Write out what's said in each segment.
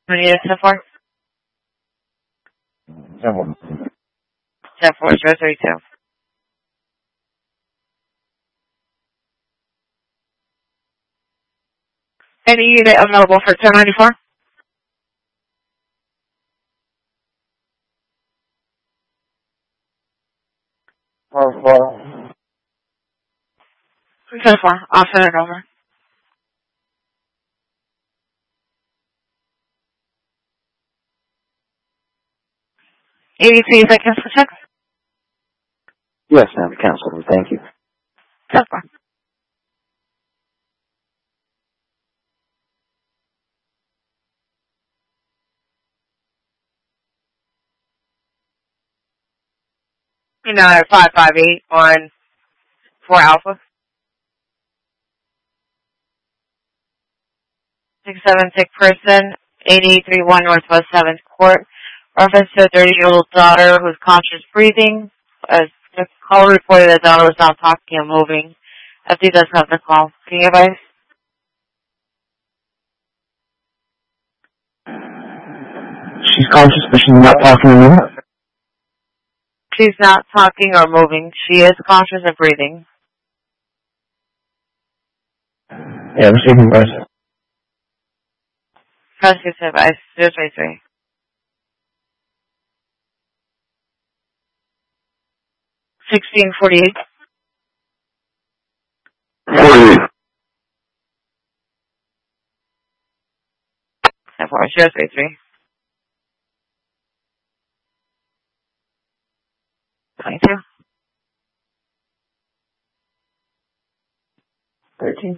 What do you need a 10-4? 10-4. 10-4, 032. Any unit available for 1094? 4-4. 10-4, I'll send it over. $82 seconds for checks? Yes, ma'am. Cancel. Thank you. 10-4. You know, 558 on 4 Alpha. 676 person, 8831 Northwest 7th Court. Reference to a 30-year-old daughter who's conscious breathing. The call reported the daughter was not talking and moving. FD does have the call. Can you advise? She's conscious, but she's not talking anymore. She's not talking or moving. She is conscious and breathing. Yeah, receiving advice. Conscious advice. 033. 1648. 48. 033. 22. 13.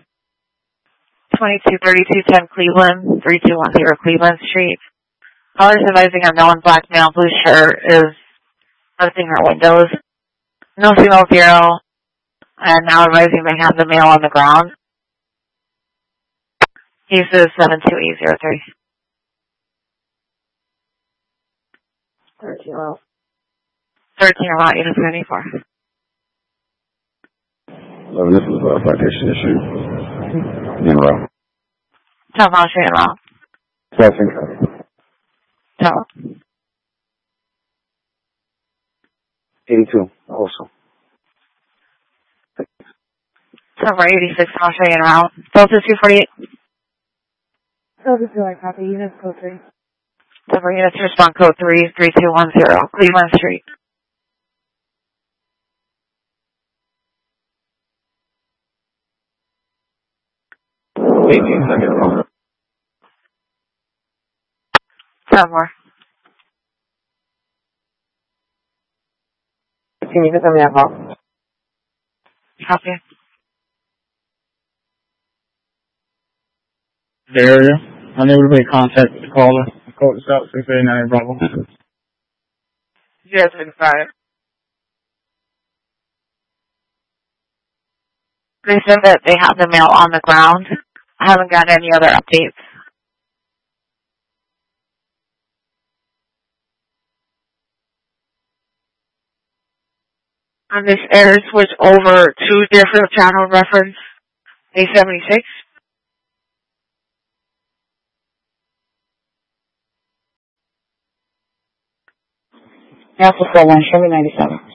223210 Cleveland, 3210 Cleveland Street. Callers advising a melon black male blue shirt is posting her windows. No female zero. And now advising they have the male on the ground. He says 72803. 13 around. 13 around, unit 74. This is a citation issue. In row. Tell them I'll show you around. Tell them. 82, also. Silver 86, I'll show you around. Delta 248. Delta 2, I copy. Units code 3. Silver units respond code 33210, Cleveland Street. Seconds. Tell more. Can you get them that call? Copy. The area. Unable to make contact with the caller. Code is out 689 Bravo. 035. They said that they have the mail on the ground. I haven't got any other updates. On this error switch over two different channel reference, A76. Alpha 41, Chevy 97.